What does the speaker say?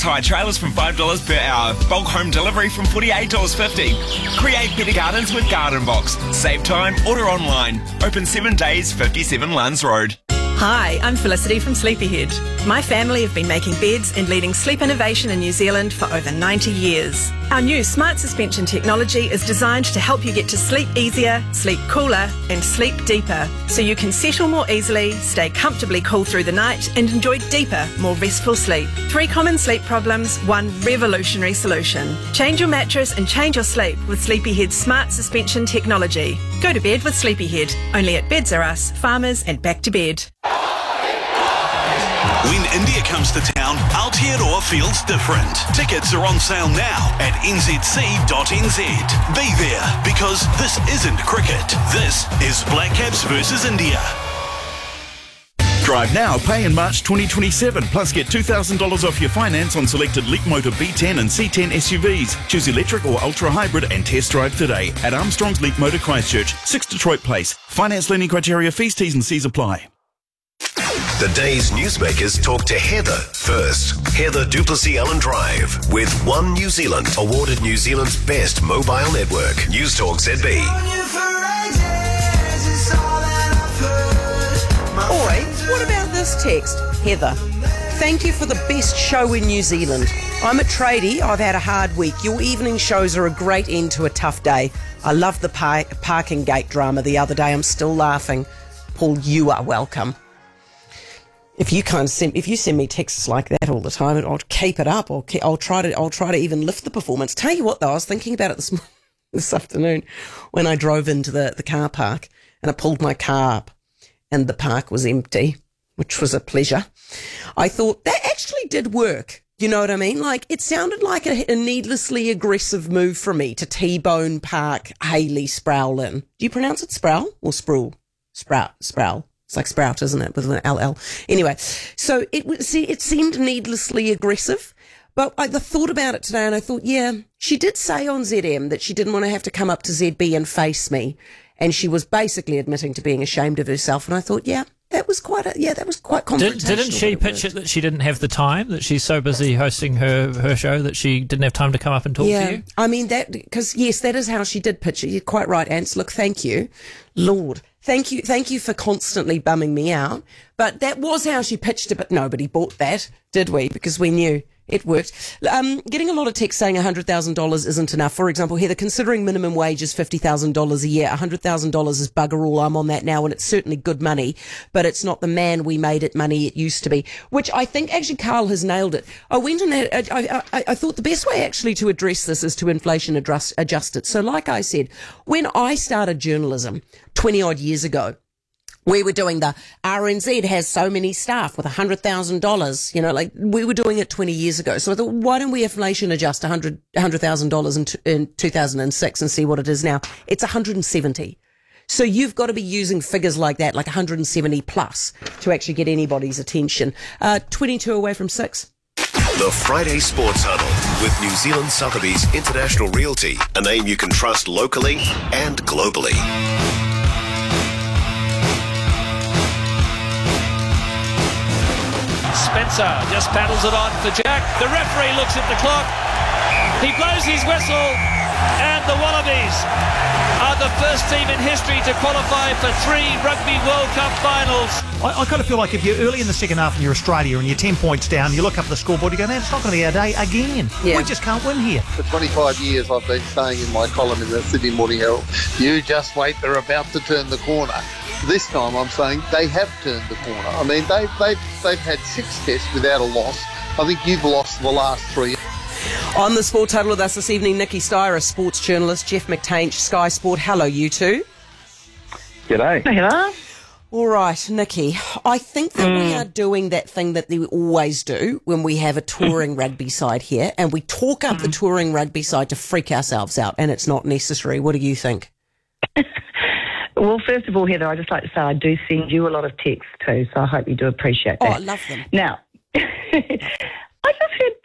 Trucks hire trailers from $5 per hour. Bulk home delivery from $48.50. Create better gardens with Garden Box. Save time, order online. Open 7 days, 57 Luns Road. Hi, I'm Felicity from Sleepyhead. My family have been making beds and leading sleep innovation in New Zealand for over 90 years. Our new smart suspension technology is designed to help you get to sleep easier, sleep cooler and sleep deeper, so you can settle more easily, stay comfortably cool through the night and enjoy deeper, more restful sleep. 3 common sleep problems, 1 revolutionary solution. Change your mattress and change your sleep with Sleepyhead's smart suspension technology. Go to bed with Sleepyhead, only at Beds R Us, Farmers and Back to Bed. When India comes to town, Aotearoa feels different. Tickets are on sale now at nzc.nz. Be there, because this isn't cricket. This is Black Caps versus India. Drive now, pay in March 2027, plus get $2,000 off your finance on selected Leapmotor B10 and C10 SUVs. Choose electric or ultra-hybrid and test drive today at Armstrong's Leapmotor Christchurch, 6 Detroit Place. Finance lending criteria, fees, T's and C's apply. The day's newsmakers talk to Heather first. Heather Duplessis Allen Drive with One New Zealand, awarded New Zealand's best mobile network. News Talk ZB. Oi, what about this text? Heather, thank you for the best show in New Zealand. I'm a tradie, I've had a hard week. Your evening shows are a great end to a tough day. I loved the parking gate drama the other day. I'm still laughing. Paul, you are welcome. If you send me texts like that all the time, I'll keep it up. I'll try to even lift the performance. Tell you what though, I was thinking about it this afternoon when I drove into the car park and I pulled my car up and the park was empty, which was a pleasure. I thought that actually did work. You know what I mean? Like, it sounded like a needlessly aggressive move from me to T-bone park Hayley Sprowlin. Do you pronounce it Sproul or Sproul? Sproul. It's like sprout, isn't it? With an LL. Anyway, so it seemed needlessly aggressive, but I thought about it today and I thought, yeah, she did say on ZM that she didn't want to have to come up to ZB and face me. And she was basically admitting to being ashamed of herself. And I thought, yeah, that was quite confrontational. Didn't she pitch it that she didn't have the time, that she's so busy hosting her show that she didn't have time to come up and talk to you? I mean, because yes, that is how she did pitch it. You're quite right, Ants. Look, thank you. Lord. Thank you for constantly bumming me out. But that was how she pitched it, but nobody bought that, did we? Because we knew it worked. Getting a lot of text saying $100,000 isn't enough. For example, Heather, considering minimum wage is $50,000 a year, $100,000 is bugger all. I'm on that now, and it's certainly good money, but it's not the man we made it money it used to be, which I think actually Carl has nailed it. I went and I thought the best way actually to address this is to inflation adjust it. So like I said, when I started journalism 20 odd years ago, we were doing the RNZ has so many staff with $100,000, you know, like we were doing it 20 years ago. So I thought, why don't we inflation adjust $100,000 in 2006 and see what it is now? It's 170. So you've got to be using figures like that, like 170 plus, to actually get anybody's attention. 22 away from 6. The Friday Sports Huddle with New Zealand Sotheby's International Realty, a name you can trust locally and globally. Spencer just paddles it on for Jack. The referee looks at the clock. He blows his whistle, and the Wallabies are the first team in history to qualify for 3 Rugby World Cup finals. I kind of feel like if you're early in the second half and you're Australia and you're 10 points down, you look up at the scoreboard, you go, man, it's not going to be our day again. Yeah. We just can't win here. For 25 years, I've been saying in my column in the Sydney Morning Herald, you just wait, they're about to turn the corner. This time I'm saying they have turned the corner. I mean, they've had 6 tests without a loss. I think you've lost the last 3. On the Sports Huddle with us this evening, Nikki Steyer, a sports journalist, Jeff McTainch, Sky Sport. Hello, you two. G'day. Hello. All right, Nikki, I think that we are doing that thing that we always do when we have a touring rugby side here, and we talk up the touring rugby side to freak ourselves out, and it's not necessary. What do you think? Well, first of all, Heather, I'd just like to say I do send you a lot of texts too, so I hope you do appreciate that. Oh, I love them. Now, I just heard